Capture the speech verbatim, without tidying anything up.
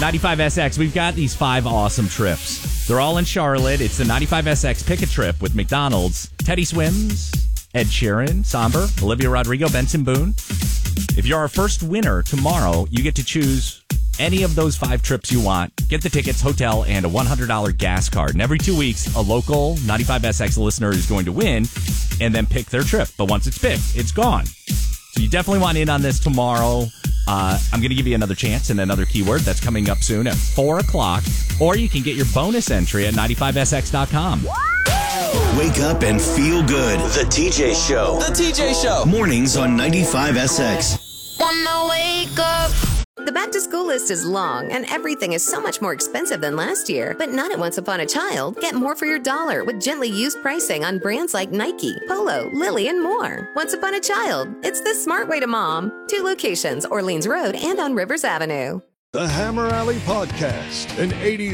ninety-five S X, we've got these five awesome trips. They're all in Charlotte. It's the ninety-five S X Pick a Trip with McDonald's, Teddy Swims, Ed Sheeran, Somber, Olivia Rodrigo, Benson Boone. If you're our first winner tomorrow, you get to choose any of those five trips you want. Get the tickets, hotel, and a one hundred dollars gas card. And every two weeks, a local ninety-five S X listener is going to win and then pick their trip. But once it's picked, it's gone. So you definitely want in on this tomorrow. Uh, I'm going to give you another chance and another keyword that's coming up soon at four o'clock. Or you can get your bonus entry at ninety-five S X dot com. Wake up and feel good. The T J Show. The T J Show. Mornings on ninety-five S X. Wanna wake up. The back-to-school list is long, and everything is so much more expensive than last year. But not at Once Upon a Child. Get more for your dollar with gently used pricing on brands like Nike, Polo, Lily, and more. Once Upon a Child. It's the smart way to mom. Two locations, Orleans Road and on Rivers Avenue. The Hammer Alley Podcast, an eighties